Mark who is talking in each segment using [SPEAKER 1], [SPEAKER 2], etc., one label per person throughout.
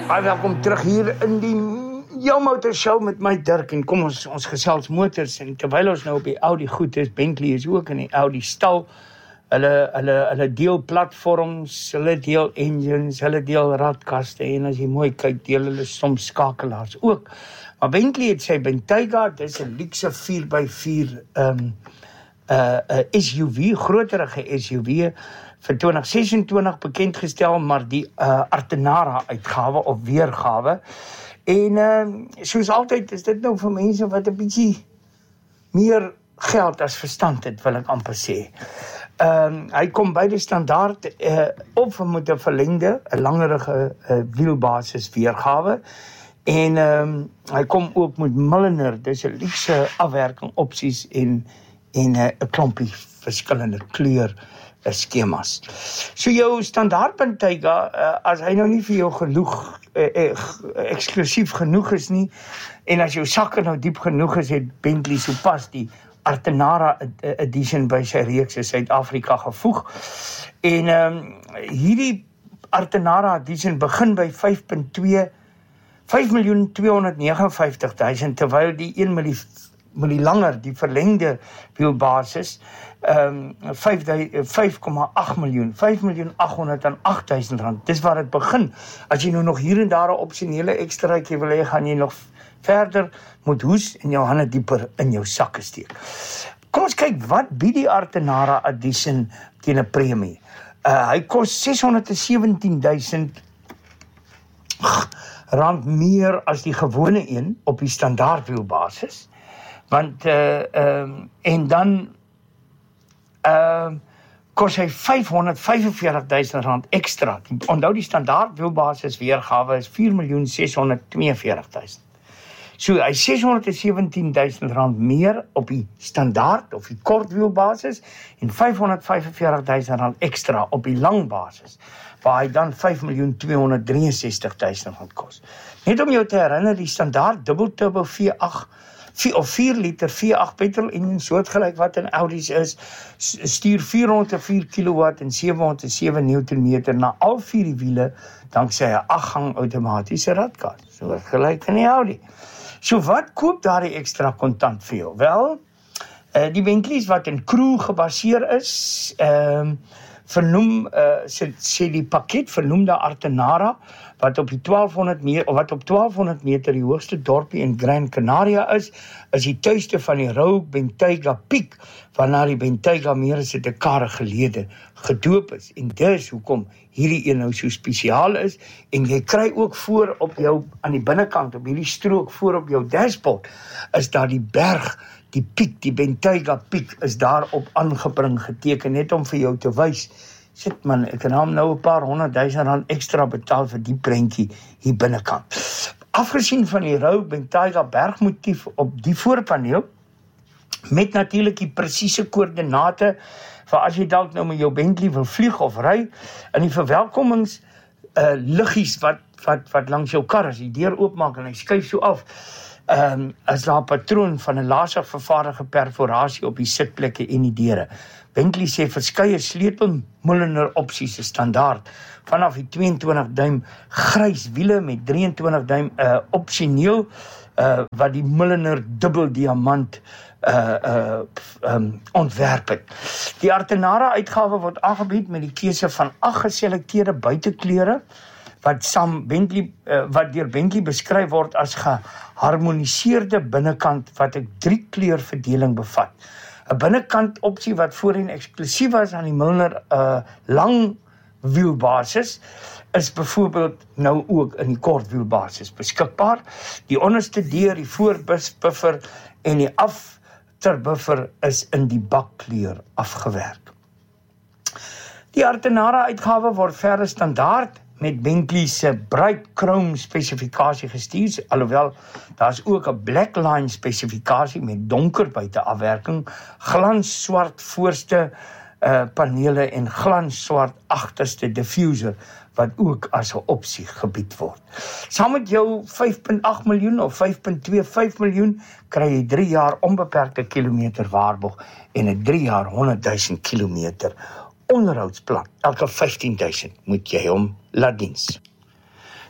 [SPEAKER 1] Welkom terug hier in die Jou Motor Show met my Dirk en kom ons gesels motors en terwyl ons nou op die Audi goed is, Bentley is ook in die Audi stal. Hulle deel platforms, hulle deel engines, hulle deel radkaste en as jy mooi kyk, deel hulle soms skakelaars ook. Maar Bentley het sy Bentayga, dis 'n luxe 4x4 SUV, groterige SUV vir 2026 bekendgestel, maar die Artenara uitgawe of weergawe. En soos altyd is dit nou vir mense wat 'n bietjie meer geld as verstand het, wil ek amper sê. Hy kom by die standaard of met 'n verlengde, 'n langerige wielbasis weergawe. En hy kom ook met Mulliner, dis 'n luxe afwerking opsies en 'n klompie verskillende kleur skemas. So jou standaard Bentayga, as hy nou nie vir jou genoeg eksklusief genoeg is nie, en as jou sakke nou diep genoeg is, het Bentley sopas die Artenara edition by sy reeks in Suid-Afrika gevoeg. En hierdie Artenara edition begin by 5.259.000, terwyl die 1 miljoen langer, die verlengde wielbasis, 5,8 miljoen, 5.808.000 rand. Dis waar dit begin. As jy nou nog hier en daar 'n opsionele ekstraatjie wil hê, gaan jy nog verder moet hoes en jou hande dieper in jou sakke steek. Kom ons kyk, wat bied die Artenara edition teen 'n premie? Hy kos 617.000 rand meer as die gewone een op die standaard wielbasis. Want en dan kos hy 545.000 rand ekstra. Onthou die standaard wielbasis weergawe is 4.642.000. So hy 617.000 rand meer op die standaard of die kortwielbasis en 545.000 rand ekstra op die langbasis, waar hy dan 5.263.000 rand kos. Net om jou te herinner, die standaard dubbelturbo V8 of 4 liter V8 petrol engine, soortgelyk wat in Audi's is, stuur 404 kW en 707 Newtonmeter na al 4 die wiele, danksy 'n 8-gang outomatiese radkas, soortgelyk in die Audi. So wat koop daar die ekstra kontant vir jou? Wel, die Bentleys wat in Crew gebaseer is, vernoem, sê die pakket vernoemde Artenara, wat op 1200 meter die hoogste dorpie in Gran Canaria is die tuiste van die Rogue Bentayga Peak, waarna die Bentayga meer as 'n dekade gelede gedoop is. En dis hoekom hierdie een nou so spesiaal is, en jy kry ook voor op jou, aan die binnekant, op hierdie strook voor op jou dashboard, is daar die berg, die piek, die Bentayga Peak, is daarop aangebring, geteken, net om vir jou te wys. Shit man, ek kan hom nou 'n paar 100.000 rand ekstra betaal vir die prentjie hier binnekant. Afgesien van die Rogue Bentayga bergmotief op die voorpaneel, met natuurlik die presiese koördinate, vir as jy dalk nou met jou Bentley wil vlieg of ry, in die verwelkomings liggies wat langs jou kar, as die deur oopmaak en hy skuif so af, is daar 'n patroon van 'n laser vervaardige perforasie op die sitplekke en die deure. Bentley sê verskeie sleutel Mulliner opsies is standaard, vanaf die 22 duim grys wiele met 23 duim opsioneel, wat die Mulliner dubbel diamant ontwerp het. Die Artenara uitgawe word aangebied met die keuse van 8 geselekteerde buitekleure, wat deur Bentley beskryf word as geharmoniseerde binnekant wat 'n 3 kleurverdeling bevat. 'n binnekant opsie wat voorheen eksklusief was aan die Mulliner lang wielbasis, is byvoorbeeld nou ook in die kort wielbasis beskikbaar. Die onderste deur, die voorbusbuffer en die afterbuffer is in die bakkleur afgewerk. Die Artenara uitgawe word verder standaard met Bentley se bright chrome spesifikasie gestuur, alhoewel daar's ook 'n black line spesifikasie met donker buiteafwerking, glanswart voorste panele en glanswart agterste diffuser, wat ook as 'n opsie gebied word. Saam met jou 5.8 miljoen of 5.25 miljoen kry jy 3 jaar onbeperkte kilometer waarborg en 'n 3 jaar 100.000 kilometer onderhoudsplan. Elke 15.000 moet jy hom laat diens.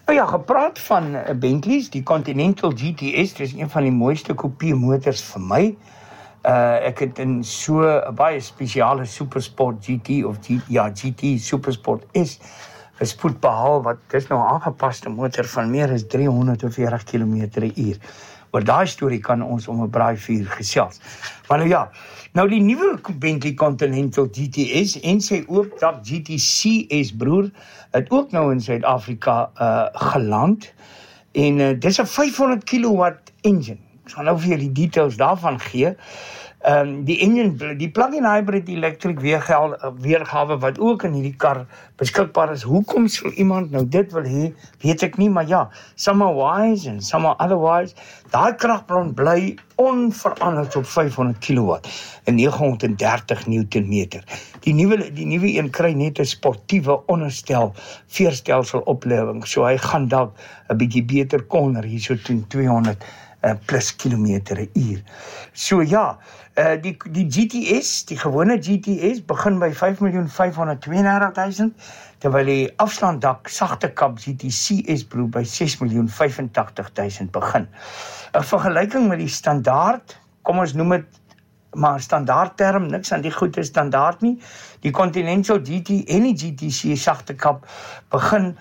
[SPEAKER 1] Nou ja, gepraat van Bentleys, die Continental GTS, dis een van die mooiste kopie motors vir my. Ek het in so 'n baie spesiale Supersport GT of GT Supersport S gespoed behaal, wat dis nou 'n aangepaste motor van meer as 340 km/h. Oor daai storie kan ons om 'n braaivuur gesels. Maar nou ja, nou die nuwe Bentley Continental GTS en sy oopdak GT CS broer, het ook nou in Suid-Afrika geland. En dis 'n 500 kW engine. Ek sal nou vir julle die details daarvan gee. Die engine, die plug-in hybrid electric weergawe wat ook in hierdie kar beskikbaar is. Hoekom sal iemand nou dit wil hê, weet ek nie, maar ja, some are wise and some are otherwise. Daai kragbron bly onveranderd op 500 kW en 930 Newtonmeter. Die nuwe een kry net 'n sportiewe veerstelsel oplewing, so hy gaan dalk 'n bietjie beter konner hierso teen 200 plus km/h. So ja, die GTS, die gewone GTS begin by 5.532.000, terwyl die afstanddak sagte kap GT-CS broer by 6.085.000 begin. 'n Vergelyking met die standaard, kom ons noem dit maar standaard term, niks aan die goed is standaard nie. Die Continental GT en die GT-C sagte kap begin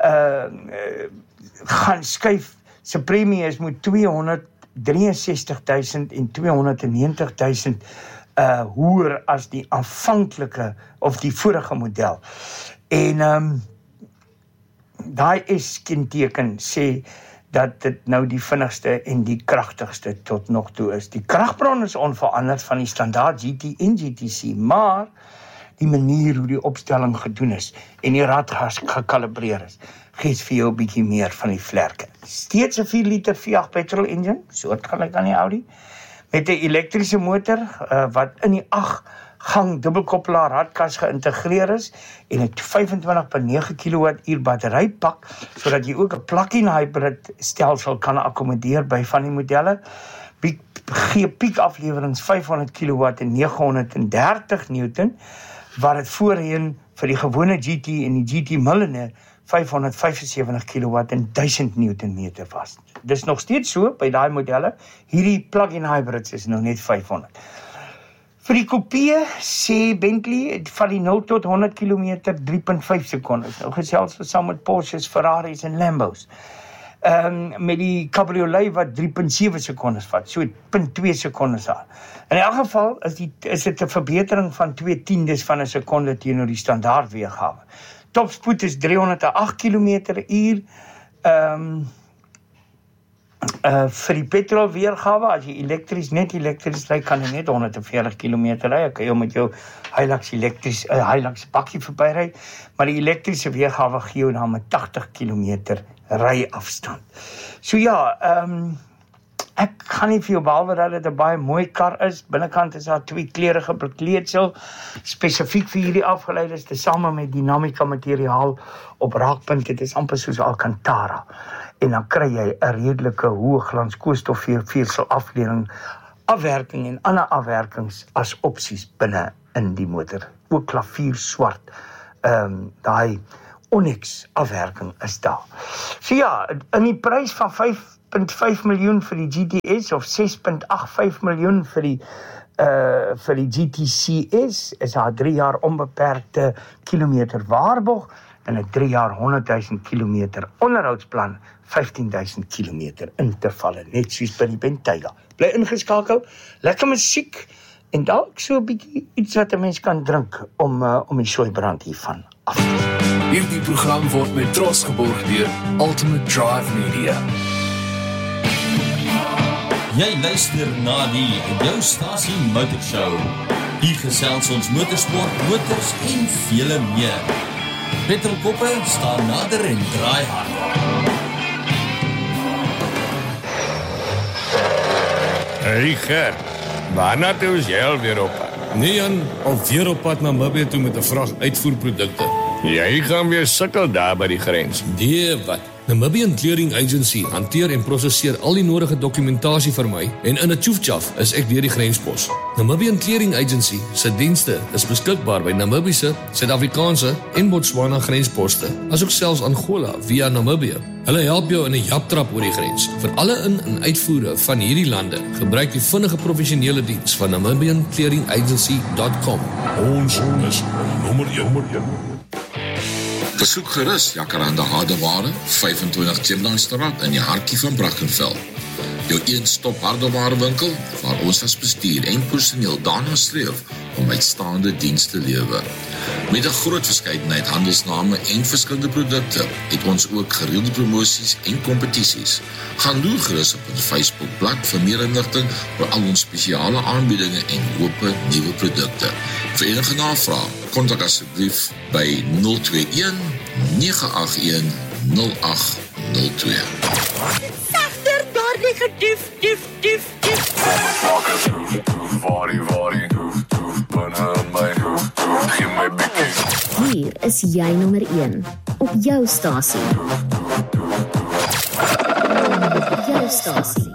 [SPEAKER 1] gaan skuif. Sy premie is met 263.000 en 290.000 hoër as die aanvanklike of die vorige model. En daai S-kenteken sê dat dit nou die vinnigste en die kragtigste tot nog toe is. Die kragbron is onveranderd van die standaard GT en GT-C, maar die manier hoe die opstelling gedoen is en die radgas gekalibreer is, gee vir jou 'n bietjie meer van die vlerke. Steeds 'n 4 liter V8 petrol engine, soortgelyk aan die Audi, met 'n elektriese motor wat in die 8-gang dubbelkoppelaar radkas geïntegreer is en 'n 25.9 kWh batterypak, sodat jy ook 'n plug-in hybrid stelsel kan akkommodeer by van die modelle. Gee piekaflewerings 500 kW en 930 Newton, waar dit voorheen vir die gewone GT en die GT Millionaire 575 kW en 1000 Newtonmeter was. Dis nog steeds so by daai modelle. Hierdie plug-in hybrids is nou net 500. Vir die coupé sê Bentley van die 0 tot 100 km 3.5 sekondes. Nou gesels ons saam met Porsches, Ferraris en Lambos. Met die cabriolet wat 3.7 sekondes vat, so 0.2 sekondes aan. In elk geval is dit 'n verbetering van 2/10 van 'n sekonde teenoor die standaard weergawe. Topspoed is 308 km/h. Vir die petrol weergawe, as jy net elektries ry, kan jy net 140 km ry. Ek kan jou met jou Hilux bakkie verbyry, maar die elektriese weergawe gee jou dan met 80 km ry afstand. So ja, ek gaan nie vir jou behalwe dat dit 'n baie mooi kar is. Binnekant is daar 2 kleurige bekleedsel, spesifiek vir hierdie afgeleides, tesame met dinamika materiaal op raakpunt. Dit is amper soos Alcantara. En dan kry jy 'n redelike hoë glans koolstofveersel afwerking en ander afwerkings as opsies binne in die motor. Ook klavier swart. Daai Onyx afwerking is daar. So ja, in die prys van 5.5 miljoen vir die GTS of 6.85 miljoen vir die GT-CS is daar 3 jaar onbeperkte kilometer waarborg en 'n 3 jaar 100.000 kilometer onderhoudsplan, 15.000 kilometer intervalle, net soos by die Bentayga. Bly ingeskakel, lekker musiek en dalk so 'n bietjie iets wat 'n mens kan drink om die soeibrand hiervan af te sit.
[SPEAKER 2] Hierdie program word met trots geborg deur Ultimate Drive Media.
[SPEAKER 3] Jy luister na die jou stasie motorshow. Hier gesels ons motorsport, motors en vele meer. Petrolkoppe staan nader en draai harder.
[SPEAKER 4] Hey Gert, waarna toe is jy alweer op?
[SPEAKER 5] Nee Jan, alweer op pad na Mbeto met 'n vrag uitvoerprodukte.
[SPEAKER 4] Jy gaan weer sukkel daar by die grens.
[SPEAKER 5] Nee wat, Namibian Clearing Agency hanteer en prosesseer al die nodige dokumentasie vir my en in 'n tjoefjaf is ek deur die grenspos. Namibian Clearing Agency se dienste is beskikbaar by Namibiese, Suid-Afrikaanse en Botswana grensposte, asook selfs Angola via Namibië. Hulle help jou in 'n japtrap oor die grens. Vir alle in- en uitvoere van hierdie lande, gebruik die vinnige professionele diens van NamibianClearingAgency.com.
[SPEAKER 6] Ons is nommer 1.
[SPEAKER 7] Besoek gerus Jacaranda Hardeware, 25 Chimneystraat in die hartjie van Brackenfell. Jou een-stop hardewarewinkel waar ons as bestuur en personeel daarna streef om uitstaande diens te lewer. Met 'n groot verskeidenheid handelsname en verskillende produkte het ons ook gereelde promosies en kompetisies. Gaan loer gerus op ons Facebookblad vir meer inligting oor al ons spesiale aanbiedinge en hoope nuwe produkte. Vir enige navraag, kontak asseblief by 021 981 0802.
[SPEAKER 8] Die gedief.
[SPEAKER 9] Hier is jy nommer 1 op jou stasie. Jou stasie.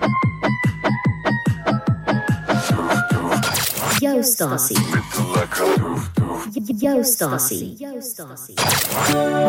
[SPEAKER 9] Jou stasie. Jou stasie.